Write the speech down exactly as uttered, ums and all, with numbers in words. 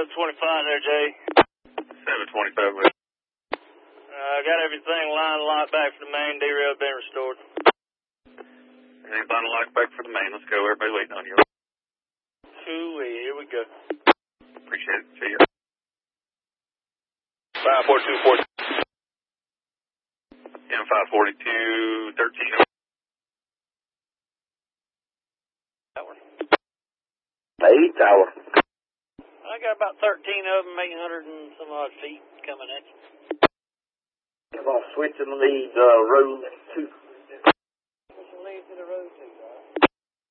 twenty-five there, Jay. seven twenty-five. I uh, got everything lined locked back for the main. D-rail been restored. Everything's lined locked back for the main. Let's go. Everybody waiting on you. Hoo-wee, here we go. Appreciate it. See ya. five four two four. M five forty-two thirteen. Tower. Eight tower. I got about thirteen of them, eight hundred and some odd feet coming at you. Come on, switching the lead, uh, road two.